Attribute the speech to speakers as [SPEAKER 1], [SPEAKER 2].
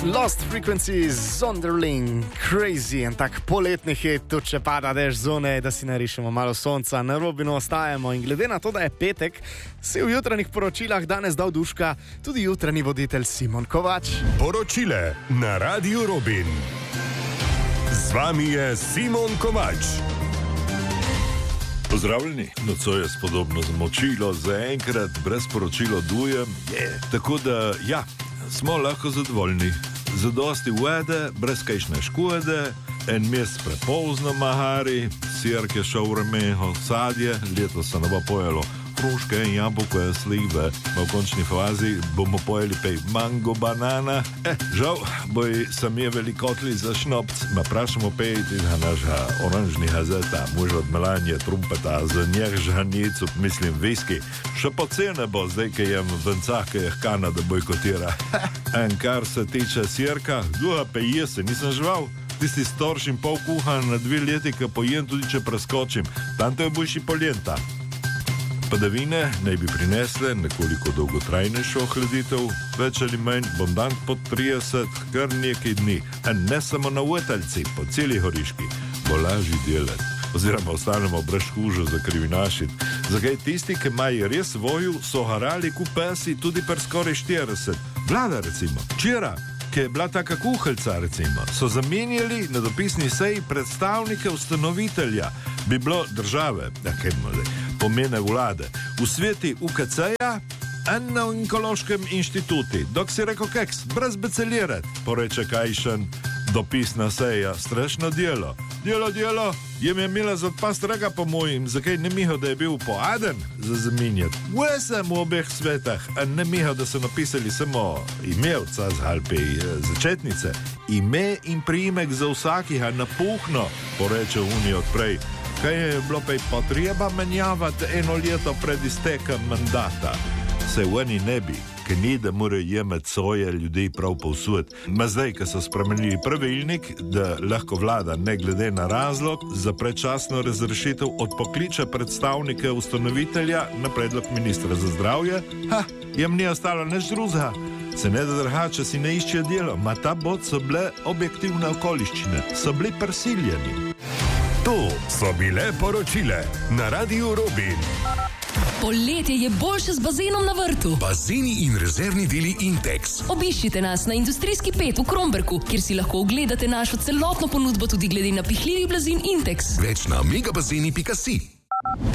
[SPEAKER 1] Lost Frequencies, Zonderling, Crazy, en tak poletni hit, tudi če pada dež zone, da si narišemo malo sonca, na Robinu ostajamo in glede na to, da je petek, si v jutranjih poročilah danes dal duška tudi jutranji voditelj Simon Kovač.
[SPEAKER 2] Poročile na Radiu Robin. Z vami je Simon Kovač.
[SPEAKER 3] Pozdravljeni, nocoj je spodobno zmočilo, zaenkrat brez poročilo duje, tako da ja, smo lahko zadovoljni. Zadosti vede, brez kajšne škode, en mes prepozno mahari, sirke šovremeho, sadje, leto se ne bo pojelo hruške in jabolko, slive, v končni fazi bomo pojeli pej mango, banana. Žal, boj sam je velikotli za šnopc, ma prašamo pejti za naša oranžni hazeta, muž od melanje trumpeta, za njeh žanicu, mislim, viski. Še pocene bo zdaj, kaj jem vencah, kaj je hkana, da bojkotira. En kar se tiče sirka, duha pe jese, nisem žival. Tisti storš in pol kuhan na 2 leti, ki pojem tudi, če preskočim. Tam to je boljši poljenta. Padavine naj bi prinesle nekoliko dolgotrajnejšo ohladitev, več ali manj bom dan pod 30, kar nekaj dni, a ne samo na Uetalci, po celi Horiški, bo lažji delati, oziroma ostanemo brez kužo za krivinašit. Zakaj tisti, ki imajo res voju, so harali kupesi tudi per skoraj 40. Vlada recimo, včera, ki je bila taka kuhalca recimo, so zamenjali na dopisni seji predstavnike ustanovitelja, bi bilo države, pomene vlade, v sveti UKC-ja in na onkološkem inštituti. Dok si rekel keks, brez becelirati, poreče kajšen dopisna seja, strašno delo. Delo, jem je imela za odpast rega po mojim, zakaj ne miho, da je bil poaden za zamenjati. Vsem v obeh svetah, a ne miho, da so napisali samo imevca z halpej začetnice. Ime in priimek za vsakih, a napuhno, poreče Unijo odprej. Kaj je bilo pa potreba menjavati 1 leto pred iztekom mandata? Se v eni ne bi, ker ni, da morajo jemati soje ljudi prav povsod. Ma zdaj, ko so spremenili pravilnik, da lahko vlada, ne glede na razlog, za predčasno razrešitev odpokliče predstavnike ustanovitelja na predlog ministra za zdravje, jem ni ostalo nič drugega. Se ne da drhače si ne iščejo delo, ma ta bod so bile objektivne okoliščine, so bili prisiljeni.
[SPEAKER 2] To so bile poročile na Radiu Robin.
[SPEAKER 4] Poletje je boljše z bazenom na vrtu.
[SPEAKER 5] Bazeni in rezervni deli Intex.
[SPEAKER 4] Obiščite nas na Industrijski 5 v Kromberku, kjer si lahko ogledate našo celotno ponudbo tudi glede na pihljivi blazin Intex.
[SPEAKER 5] Več na megabazeni.si.